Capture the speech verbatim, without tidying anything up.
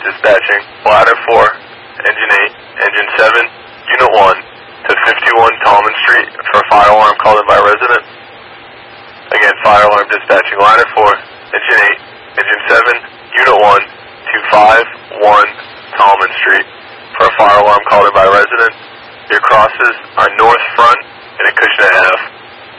dispatching, ladder four, engine eight, engine seven, unit one, to fifty-one Tallman Street for a fire alarm called in by a resident. Again, fire alarm dispatching, ladder four, engine eight, engine seven, unit one, to fifty-one Tallman Street for a fire alarm called in by a resident. Your crosses are north front and Acushnet Ave.